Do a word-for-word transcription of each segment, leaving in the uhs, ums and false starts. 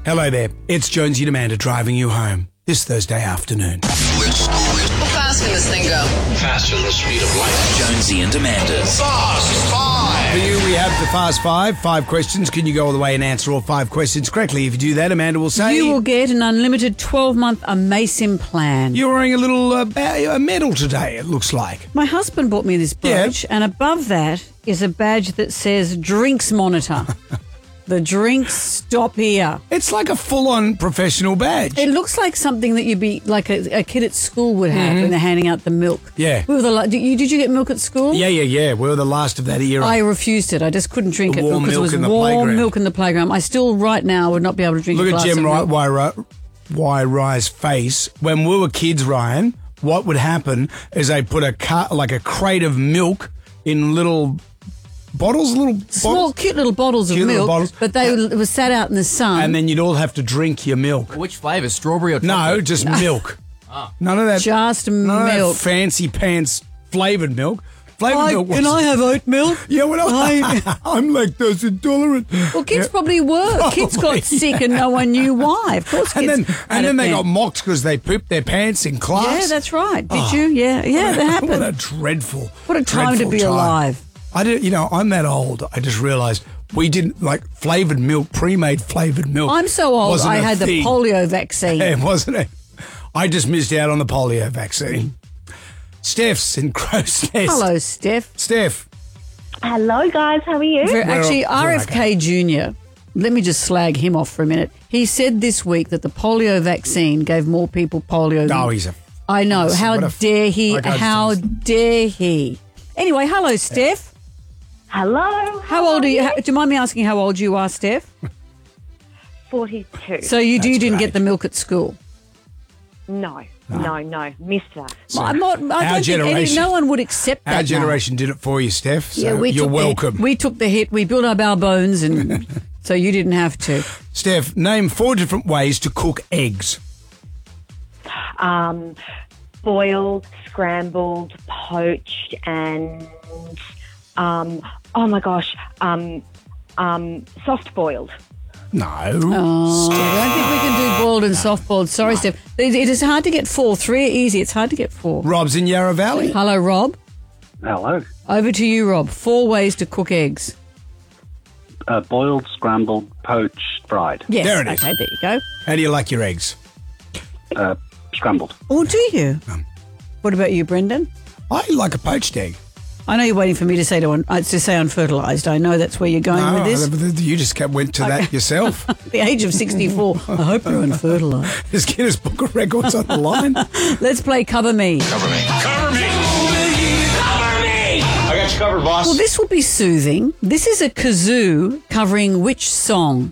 Hello there. It's Jonesy and Amanda driving you home this Thursday afternoon. How fast can this thing go? Faster than the speed of light. Jonesy and Amanda's Fast Five. For you, we have the Fast Five. Five questions. Can you go all the way and answer all five questions correctly? If you do that, Amanda will say... You will get an unlimited twelve-month Amasim plan. You're wearing a little uh, ba- a medal today, it looks like. My husband bought me this brooch, Yeah. and above that is a badge that says Drinks Monitor. The drinks stop here. It's like a full-on professional badge. It looks like something that you'd be like a, a kid at school would have when they're handing out the milk. Yeah. We were the, la- did, you, did you get milk at school? Yeah, yeah, yeah. We were the last of that era. I refused it. I just couldn't drink The it warm because it milk was in the warm playground. milk in the playground. I still, right now, would not be able to drink Look a at glass Jem of Ry- milk. Why, why Rye's face. When we were kids, Ryan, what would happen is they put a car- like a crate of milk in little bottles, little Small, bottles, cute little bottles of Cute little milk, bottles. but they were, were sat out in the sun. and then you'd all have to drink your milk. Which flavour? Strawberry or No, chocolate? just milk. None of that. Just none of milk. that fancy pants flavoured milk. Flavoured I- milk. can was- I have oat milk? Yeah, well, I, I'm lactose intolerant. Well, kids Yeah. probably were. Kids got sick and no one knew why. Of course, And kids then, had and it then they then. got mocked because they pooped their pants in class. Yeah, that's right. Did Oh. you? Yeah, yeah, that happened. What a dreadful, What a time to dreadful be time. alive. I did, you know, I'm that old. I just realised we didn't like flavoured milk, pre-made flavoured milk. I'm so old. wasn't I a had the thing. polio vaccine. Yeah, wasn't it? I just missed out on the polio vaccine. Steph's in Crow's Nest. Hello, Steph. Steph. Hello, guys. How are you? For- Actually, we're R F K Junior, let me just slag him off for a minute. He said this week that the polio vaccine gave more people polio than... Oh, he's a... I know. What How a- dare he? Like I How just- dare he? Anyway, hello, Steph. Hello. How old are you? How, do you mind me asking how old you are, Steph? forty-two. So you, do, you That's didn't great. get the milk at school? no, no, no. Missed that. I'm not, I our don't think any, generation- no one would accept that Our now. generation did it for you, Steph. So Yeah, we you're took welcome. The, we took the hit. We built up our bones, and so you didn't have to. Steph, name four different ways to cook eggs. Um, boiled, scrambled, poached, and um, oh my gosh, um, um, soft boiled. No. Oh, I don't think we can do boiled and soft boiled. Sorry, Steph. It, it is hard to get four. Three are easy. It's hard to get four. Rob's in Yarra Valley. Hello, Rob. Hello. Over to you, Rob. Four ways to cook eggs. Uh, boiled, scrambled, poached, fried. Yes. There it is. Okay, there you go. How do you like your eggs? Uh, scrambled. Oh, do you? Um. What about you, Brendan? I like a poached egg. I know you're waiting for me to say to, un- uh, to say unfertilised. I know that's where you're going No, with this. you just kept, went to that yourself. At the age of sixty-four, I hope you're unfertilised. There's Guinness Book of Records on the line. Let's play Cover Me. Cover me. Cover me. Cover me. I got you covered, boss. Well, this will be soothing. This is a kazoo covering which song?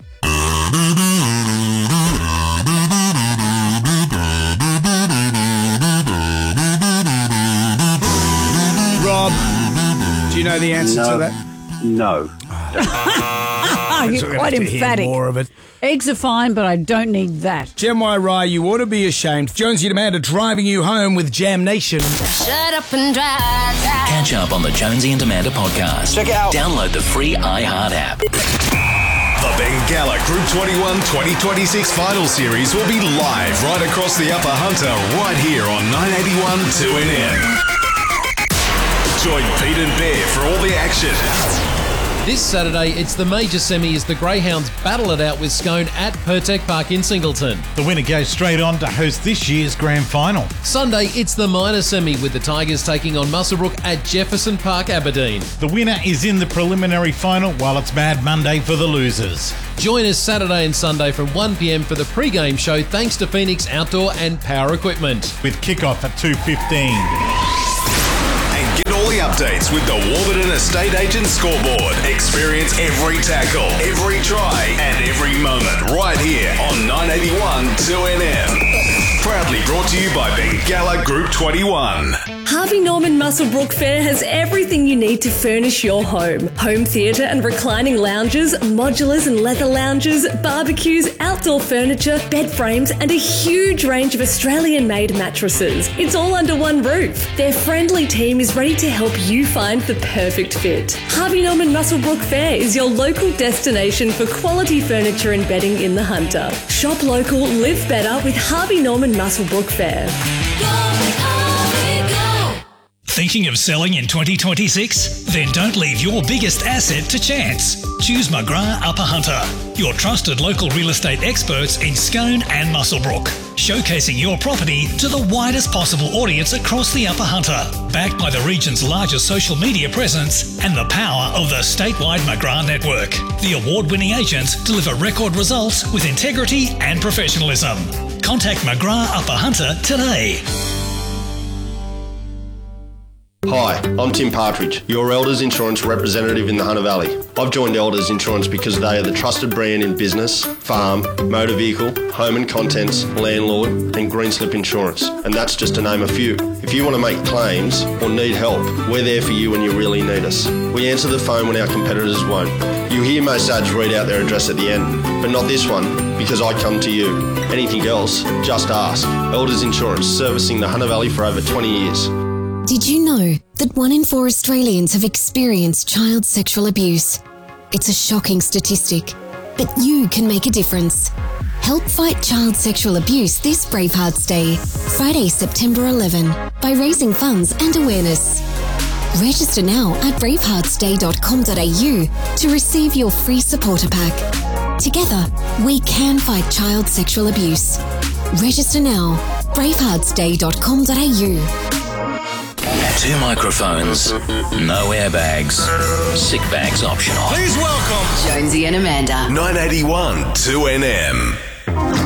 Rob, do you know the answer No. to that? No. Ah, So you're we're quite gonna have to hear emphatic. More of it. Eggs are fine, but I don't need that. Gem Y Rye, you ought to be ashamed. Jonesy and Amanda driving you home with Jam Nation. Shut up and drive. Catch up on the Jonesy and Amanda podcast. Check it out. Download the free iHeart app. The Bengala Group twenty-one twenty twenty-six Final Series will be live right across the Upper Hunter right here on nine eighty-one two N M. Join Pete and Bear for all the action. This Saturday, it's the major semi as the Greyhounds battle it out with Scone at Pertec Park in Singleton. The winner goes straight on to host this year's grand final. Sunday, it's the minor semi with the Tigers taking on Muswellbrook at Jefferson Park, Aberdeen. The winner is in the preliminary final, while it's Mad Monday for the losers. Join us Saturday and Sunday from one p m for the pre-game show thanks to Phoenix Outdoor and Power Equipment. With kick-off at two fifteen. And get all the updates with the Warburton Estate Agent Scoreboard. Experience every tackle, every try, and every moment right here on nine eighty-one two N M. Proudly brought to you by Bengala Group twenty-one. Harvey Norman Muswellbrook Fair has everything you need to furnish your home. Home theatre and reclining lounges, modulars and leather lounges, barbecues, outdoor furniture, bed frames and a huge range of Australian-made mattresses. It's all under one roof. Their friendly team is ready to help you find the perfect fit. Harvey Norman Muswellbrook Fair is your local destination for quality furniture and bedding in the Hunter. Shop local, live better with Harvey Norman Muswellbrook Fair. Thinking of selling in twenty twenty-six? Then don't leave your biggest asset to chance. Choose McGrath Upper Hunter, your trusted local real estate experts in Scone and Muswellbrook, showcasing your property to the widest possible audience across the Upper Hunter, backed by the region's largest social media presence and the power of the statewide McGrath network. The award-winning agents deliver record results with integrity and professionalism. Contact McGrath Upper Hunter today. Hi, I'm Tim Partridge, your Elders Insurance representative in the Hunter Valley. I've joined Elders Insurance because they are the trusted brand in business, farm, motor vehicle, home and contents, landlord and green slip insurance. And that's just to name a few. If you want to make claims or need help, we're there for you when you really need us. We answer the phone when our competitors won't. You hear most ads read out their address at the end, but not this one, because I come to you. Anything else, just ask. Elders Insurance, servicing the Hunter Valley for over twenty years. Did you know that one in four Australians have experienced child sexual abuse? It's a shocking statistic, but you can make a difference. Help fight child sexual abuse this Bravehearts Day, Friday, September eleventh, by raising funds and awareness. Register now at bravehearts day dot com dot a u to receive your free supporter pack. Together, we can fight child sexual abuse. Register now, bravehearts day dot com dot a u. Two microphones, no airbags, sick bags optional. Please welcome Jonesy and Amanda. nine eighty-one two N M.